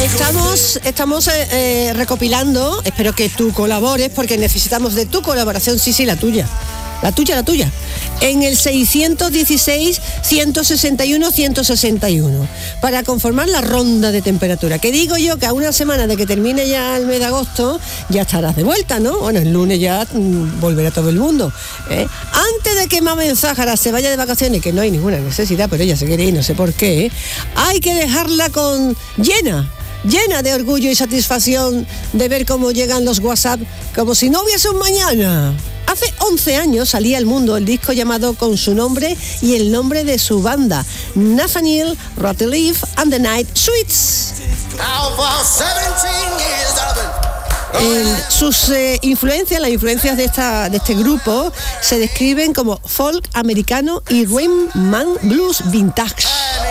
Estamos recopilando, espero que tú colabores, porque necesitamos de tu colaboración, sí, la tuya. La tuya. En el 616-161-161 para conformar la ronda de temperatura. Que digo yo que a una semana de que termine ya el mes de agosto ya estarás de vuelta, ¿no? Bueno, el lunes ya volverá todo el mundo. Antes de que Mamen Zájara se vaya de vacaciones, que no hay ninguna necesidad, pero ella se quiere ir, no sé por qué, hay que dejarla llena de orgullo y satisfacción de ver cómo llegan los WhatsApp como si no hubiese un mañana. Hace 11 años salía al mundo el disco llamado con su nombre y el nombre de su banda, Nathaniel Rateliff and the Night Sweets. Sus influencias, las influencias de este grupo, se describen como folk americano y rhythm and blues vintage.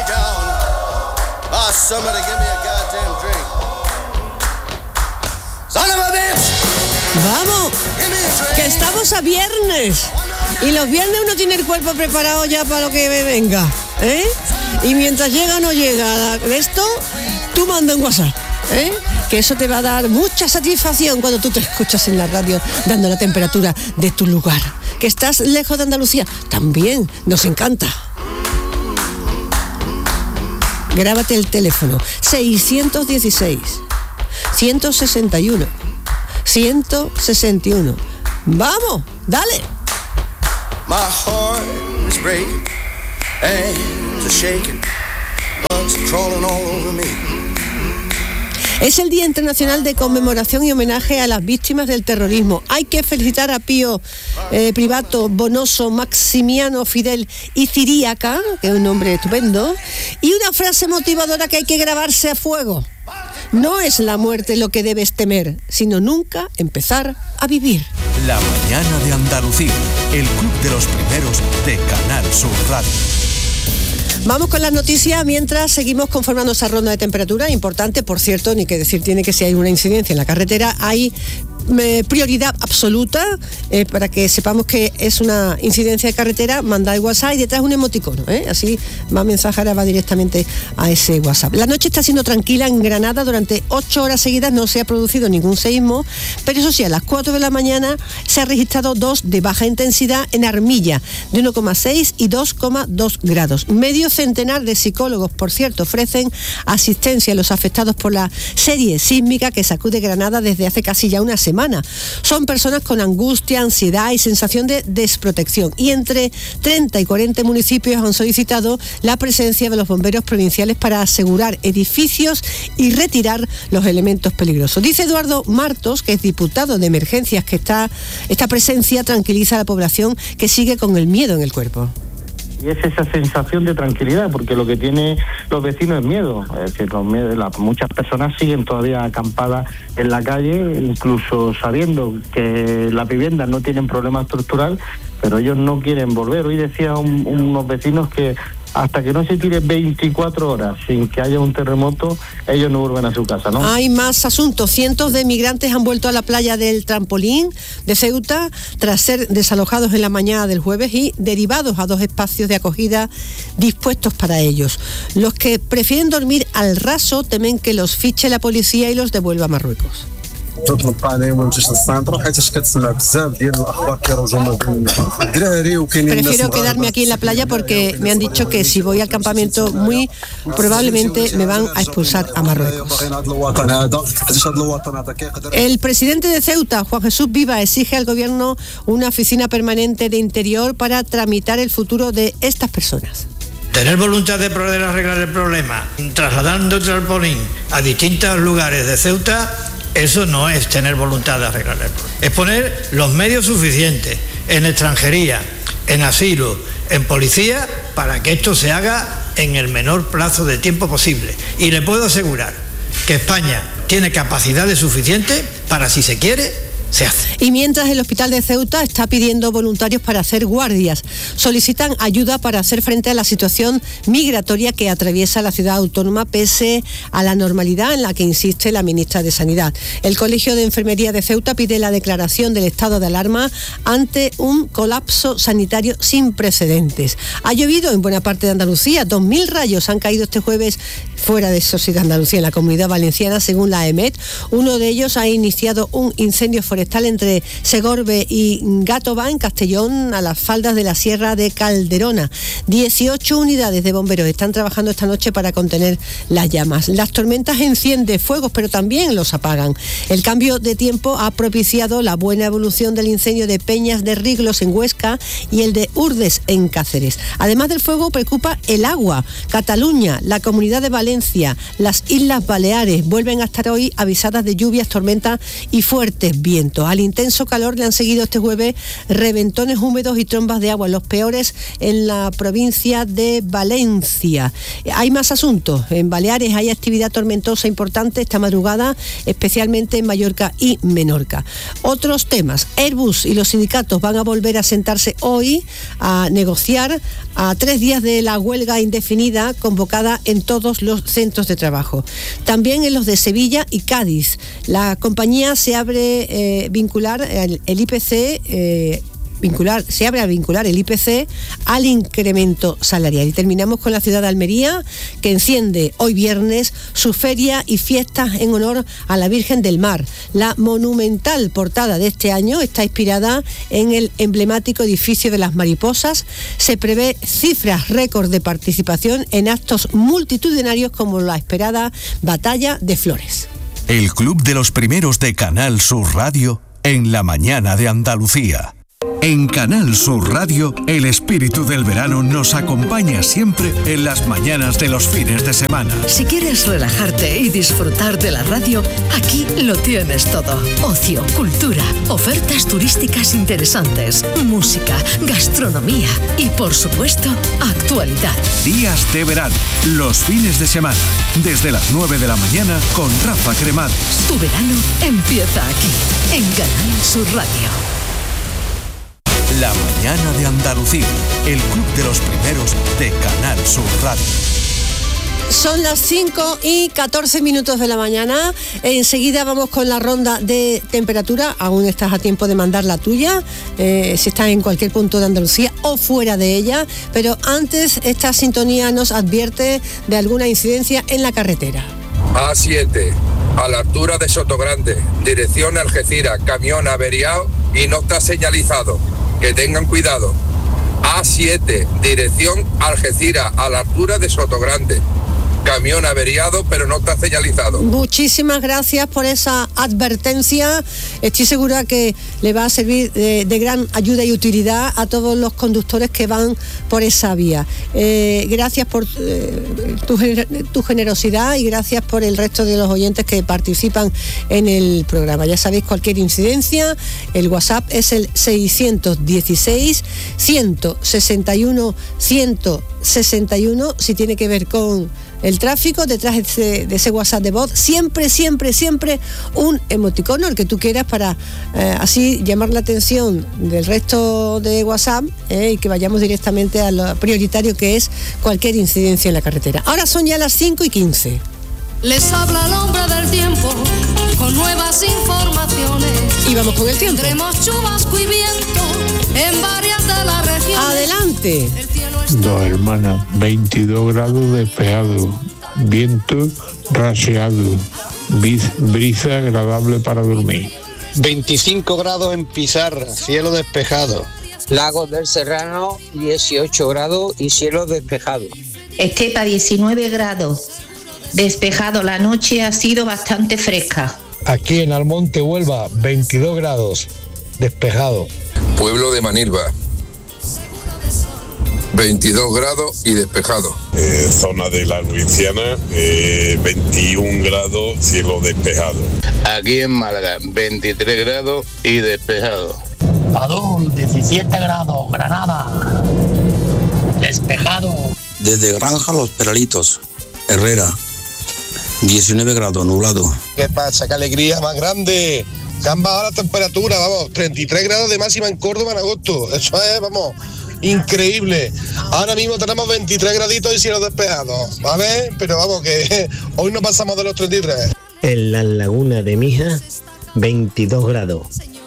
¡Vamos! Que estamos a viernes. Y los viernes uno tiene el cuerpo preparado ya para lo que venga, ¿eh? Y mientras llega o no llega esto, tú manda un WhatsApp, ¿eh? Que eso te va a dar mucha satisfacción cuando tú te escuchas en la radio dando la temperatura de tu lugar. Que estás lejos de Andalucía, también nos encanta. Grábate el teléfono 616-161-161. ¡Vamos! ¡Dale! My heart is breaking, hands are shaking, blood's crawling all over me. Es el Día Internacional de Conmemoración y Homenaje a las Víctimas del Terrorismo. Hay que felicitar a Pío Privato, Bonoso, Maximiano, Fidel y Ciríaca, que es un nombre estupendo, y una frase motivadora que hay que grabarse a fuego. No es la muerte lo que debes temer, sino nunca empezar a vivir. La mañana de Andalucía, el club de los primeros de Canal Sur Radio. Vamos con las noticias mientras seguimos conformando esa ronda de temperatura. Importante, por cierto, ni que decir tiene que si hay una incidencia en la carretera, hay prioridad absoluta para que sepamos que es una incidencia de carretera. Manda el WhatsApp y detrás un emoticono, así Mamen Zájara va directamente a ese WhatsApp. La noche está siendo tranquila en Granada. Durante 8 horas seguidas no se ha producido ningún seísmo, pero eso sí, a las 4 de la mañana se ha registrado 2 de baja intensidad en Armilla, de 1,6 y 2,2 grados. Medio centenar de psicólogos, por cierto, ofrecen asistencia a los afectados por la serie sísmica que sacude Granada desde hace casi ya una semana. Son personas con angustia, ansiedad y sensación de desprotección. Y entre 30 y 40 municipios han solicitado la presencia de los bomberos provinciales para asegurar edificios y retirar los elementos peligrosos. Dice Eduardo Martos, que es diputado de Emergencias, que esta presencia tranquiliza a la población que sigue con el miedo en el cuerpo. Y es esa sensación de tranquilidad, porque lo que tienen los vecinos es miedo. Es decir, muchas personas siguen todavía acampadas en la calle, incluso sabiendo que las viviendas no tienen problema estructural, pero ellos no quieren volver. Hoy decía unos vecinos que hasta que no se tire 24 horas sin que haya un terremoto, ellos no vuelven a su casa, ¿no? Hay más asuntos. Cientos de migrantes han vuelto a la playa del Trampolín de Ceuta tras ser desalojados en la mañana del jueves y derivados a 2 espacios de acogida dispuestos para ellos. Los que prefieren dormir al raso temen que los fiche la policía y los devuelva a Marruecos. Prefiero quedarme aquí en la playa porque me han dicho que si voy al campamento muy probablemente me van a expulsar a Marruecos. El presidente de Ceuta, Juan Jesús Viva, exige al gobierno una oficina permanente de interior para tramitar el futuro de estas personas. Tener voluntad de poder arreglar el problema trasladando el trampolín a distintos lugares de Ceuta, eso no es tener voluntad de arreglar el problema. Es poner los medios suficientes en extranjería, en asilo, en policía, para que esto se haga en el menor plazo de tiempo posible. Y le puedo asegurar que España tiene capacidades suficientes para, si se quiere, se hace. Y mientras el Hospital de Ceuta está pidiendo voluntarios para hacer guardias, solicitan ayuda para hacer frente a la situación migratoria que atraviesa la ciudad autónoma pese a la normalidad en la que insiste la ministra de Sanidad. El Colegio de Enfermería de Ceuta pide la declaración del estado de alarma ante un colapso sanitario sin precedentes. Ha llovido en buena parte de Andalucía, 2.000 rayos han caído este jueves fuera de eso sí de Andalucía, en la Comunidad Valenciana, según la EMET. Uno de ellos ha iniciado un incendio forestal entre Segorbe y Gàtova, en Castellón, a las faldas de la Sierra de Calderona. 18 unidades de bomberos están trabajando esta noche para contener las llamas. Las tormentas encienden fuegos, pero también los apagan. El cambio de tiempo ha propiciado la buena evolución del incendio de Peñas de Riglos en Huesca y el de Urdes en Cáceres. Además del fuego, preocupa el agua. Cataluña, la Comunidad de Valencia, las Islas Baleares vuelven a estar hoy avisadas de lluvias, tormentas y fuertes vientos. Al intenso calor le han seguido este jueves reventones húmedos y trombas de agua, los peores en la provincia de Valencia. Hay más asuntos. En Baleares hay actividad tormentosa importante esta madrugada, especialmente en Mallorca y Menorca. Otros temas. Airbus y los sindicatos van a volver a sentarse hoy a negociar a 3 días de la huelga indefinida convocada en todos los centros de trabajo. También en los de Sevilla y Cádiz. La compañía se abre vincular el IPC. Se abre a vincular el IPC al incremento salarial. Y terminamos con la ciudad de Almería, que enciende hoy viernes su feria y fiestas en honor a la Virgen del Mar. La monumental portada de este año está inspirada en el emblemático edificio de las Mariposas. Se prevé cifras récord de participación en actos multitudinarios como la esperada Batalla de Flores. El Club de los Primeros de Canal Sur Radio en la mañana de Andalucía. En Canal Sur Radio, el espíritu del verano nos acompaña siempre en las mañanas de los fines de semana. Si quieres relajarte y disfrutar de la radio, aquí lo tienes todo. Ocio, cultura, ofertas turísticas interesantes, música, gastronomía y, por supuesto, actualidad. Días de verano, los fines de semana, desde las 9 de la mañana con Rafa Cremades. Tu verano empieza aquí, en Canal Sur Radio. La mañana de Andalucía, el club de los primeros de Canal Sur Radio. Son las 5:14 de la mañana. Enseguida vamos con la ronda de temperatura. Aún estás a tiempo de mandar la tuya, si estás en cualquier punto de Andalucía o fuera de ella. Pero antes, esta sintonía nos advierte de alguna incidencia en la carretera. A7, a la altura de Sotogrande, dirección Algeciras, camión averiado y no está señalizado. Que tengan cuidado. A7, dirección Algeciras, a la altura de Sotogrande. Camión averiado, pero no está señalizado. Muchísimas gracias por esa advertencia. Estoy segura que le va a servir de gran ayuda y utilidad a todos los conductores que van por esa vía. Gracias por tu generosidad y gracias por el resto de los oyentes que participan en el programa. Ya sabéis, cualquier incidencia, el WhatsApp es el 616 161 161. Si tiene que ver con el tráfico, detrás de ese WhatsApp de voz, siempre un emoticono, el que tú quieras, para así llamar la atención del resto de WhatsApp y que vayamos directamente a lo prioritario, que es cualquier incidencia en la carretera. Ahora son ya las 5:15. Les habla el hombre del tiempo con nuevas informaciones. Y vamos con el tiempo. Tendremos chubasco y viento en varias de las regiones. Adelante. Dos Hermanas, 22 grados despejado, viento racheado, brisa agradable para dormir. 25 grados en Pizarra, cielo despejado. Lagos del Serrano, 18 grados y cielo despejado. Estepa, 19 grados, despejado. La noche ha sido bastante fresca. Aquí en Almonte, Huelva, 22 grados, despejado. Pueblo de Manilva, 22 grados y despejado. Zona de la Luisiana, 21 grados, cielo despejado. Aquí en Málaga, 23 grados y despejado. Padul, 17 grados, Granada, despejado. Desde Granja Los Peralitos, Herrera, 19 grados, nublado. ¿Qué pasa? ¡Qué alegría más grande! que han bajado las temperaturas, vamos, 33 grados de máxima en Córdoba en agosto. Eso es, vamos, increíble. Ahora mismo tenemos 23 graditos y cielo despejado, ¿vale? Pero vamos, que hoy no pasamos de los 33. En la laguna de Mija, 22 grados.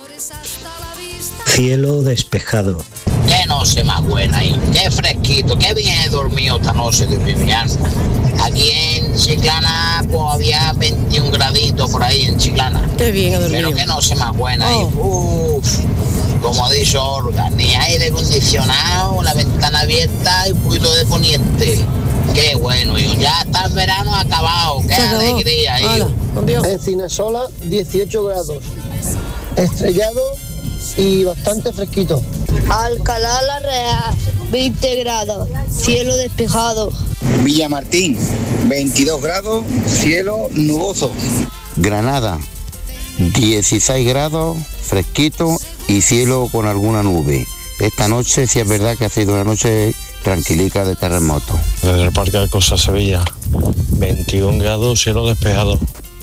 Cielo despejado. Qué noche más buena y qué fresquito, qué bien he dormido esta noche de invierno. Aquí en Chiclana pues había 21 graditos por ahí en Chiclana. Qué bien he dormido. Pero qué noche más buena. Y, como ha dicho Olga, ni aire acondicionado, la ventana abierta y un poquito de poniente. Qué bueno, hijo. Ya está el verano acabado. Qué alegría, hijo. En Cinesola, 18 grados. Estrellado y bastante fresquito. Alcalá la Real, 20 grados, cielo despejado. Villamartín, 22 grados, cielo nuboso. Granada, 16 grados, fresquito y cielo con alguna nube. Esta noche sí es verdad que ha sido una noche tranquilica de terremoto. Desde el Parque de Costa Sevilla, 21 grados, cielo despejado.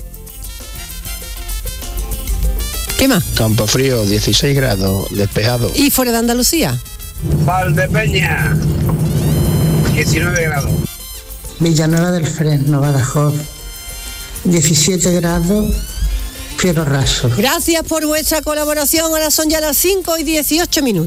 ¿Qué más? Campofrío, 16 grados, despejado. ¿Y fuera de Andalucía? Valdepeña, 19 grados. Villanueva del Fresno, Badajoz, 17 grados, cielo raso. Gracias por vuestra colaboración. Ahora son ya las 5:18.